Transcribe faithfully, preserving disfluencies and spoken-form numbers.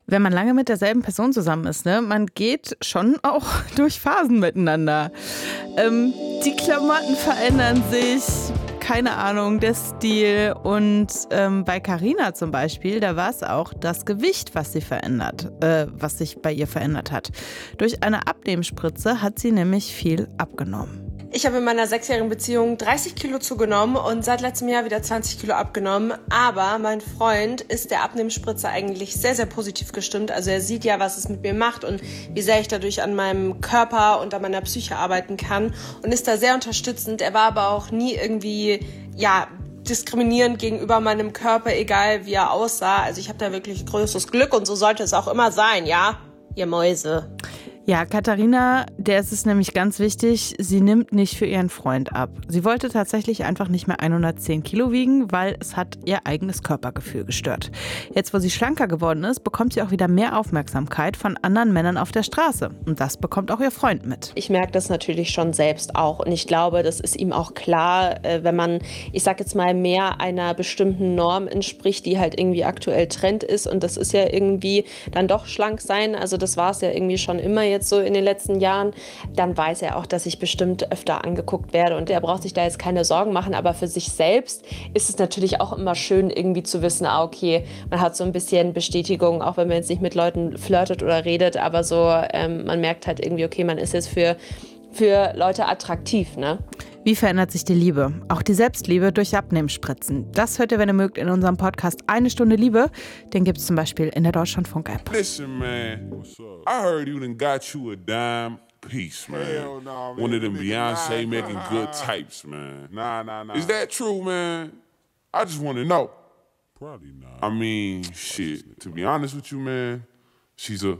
Wenn man lange mit derselben Person zusammen ist, ne, man geht schon auch durch Phasen miteinander. Ähm, die Klamotten verändern sich, keine Ahnung, der Stil. Und ähm, bei Carina zum Beispiel, da war es auch das Gewicht, was sie verändert, äh, was sich bei ihr verändert hat. Durch eine Abnehmspritze hat sie nämlich viel abgenommen. Ich habe in meiner sechsjährigen Beziehung dreißig Kilo zugenommen und seit letztem Jahr wieder zwanzig Kilo abgenommen. Aber mein Freund ist der Abnehmspritze eigentlich sehr, sehr positiv gestimmt. Also er sieht ja, was es mit mir macht und wie sehr ich dadurch an meinem Körper und an meiner Psyche arbeiten kann und ist da sehr unterstützend. Er war aber auch nie irgendwie, ja, diskriminierend gegenüber meinem Körper, egal wie er aussah. Also ich habe da wirklich größtes Glück und so sollte es auch immer sein, ja, ihr Mäuse. Ja, Katharina, der ist es nämlich ganz wichtig, sie nimmt nicht für ihren Freund ab. Sie wollte tatsächlich einfach nicht mehr hundertzehn Kilo wiegen, weil es hat ihr eigenes Körpergefühl gestört. Jetzt, wo sie schlanker geworden ist, bekommt sie auch wieder mehr Aufmerksamkeit von anderen Männern auf der Straße. Und das bekommt auch ihr Freund mit. Ich merke das natürlich schon selbst auch. Und ich glaube, das ist ihm auch klar, wenn man, ich sag jetzt mal, mehr einer bestimmten Norm entspricht, die halt irgendwie aktuell Trend ist. Und das ist ja irgendwie dann doch schlank sein. Also das war es ja irgendwie schon immer jetzt so in den letzten Jahren, dann weiß er auch, dass ich bestimmt öfter angeguckt werde und er braucht sich da jetzt keine Sorgen machen, aber für sich selbst ist es natürlich auch immer schön irgendwie zu wissen, ah okay, man hat so ein bisschen Bestätigung, auch wenn man jetzt nicht mit Leuten flirtet oder redet, aber so, ähm, man merkt halt irgendwie, okay, man ist jetzt für, für Leute attraktiv, ne? Wie verändert sich die Liebe? Auch die Selbstliebe durch Abnehmspritzen. Das hört ihr, wenn ihr mögt, in unserem Podcast Eine Stunde Liebe. Den gibt es zum Beispiel in der Deutschlandfunk-App. Listen, man. What's up? I heard you done got you a dime piece, man. Hell no, man. One of them Beyonce making good types, man. Nah, nah, nah. Is that true, man? I just want to know. Probably not. I mean, shit. To be honest with you, man, she's a